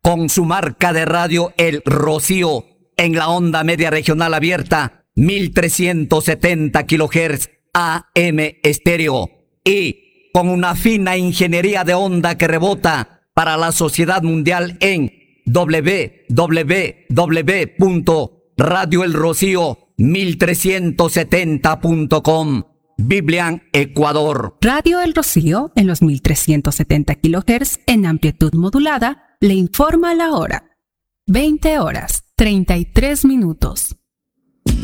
con su marca de radio El Rocío en la onda media regional abierta 1370 kHz AM estéreo y con una fina ingeniería de onda que rebota para la sociedad mundial en www.radioelrocío1370.com. Biblian, Ecuador. Radio El Rocío, en los 1370 kHz en amplitud modulada, le informa la hora. 20 horas, 33 minutos.